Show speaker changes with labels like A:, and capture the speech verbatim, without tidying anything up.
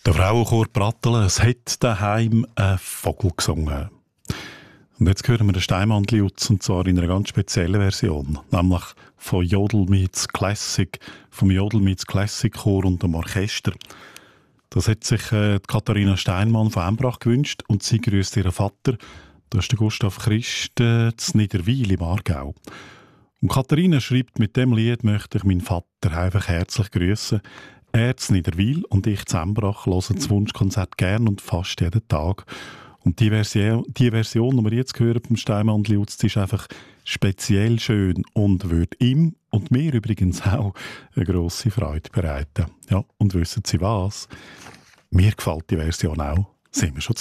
A: Der Frauenchor Prattelen, es hat daheim ein Vogel gesungen. Und jetzt hören wir den Steinmannli-Jutz, und zwar in einer ganz speziellen Version, nämlich von Jodel meets Classic, vom Jodel meets Classic Chor und dem Orchester. Das hat sich äh, Katharina Steinmann von Embrach gewünscht, und sie grüßt ihren Vater, das ist der Gustav Christ, äh, zu Niederwil im Aargau. Und Katharina schreibt, mit dem Lied möchte ich meinen Vater einfach herzlich grüßen. Er zu Niederwil und ich zu Embrach hören das Wunschkonzert gern und fast jeden Tag. Und die Version, die Version, die wir jetzt hören vom Steinmannli-Jutz, ist einfach speziell schön und würde ihm und mir übrigens auch eine grosse Freude bereiten. Ja, und wissen Sie was? Mir gefällt die Version auch. Sind wir schon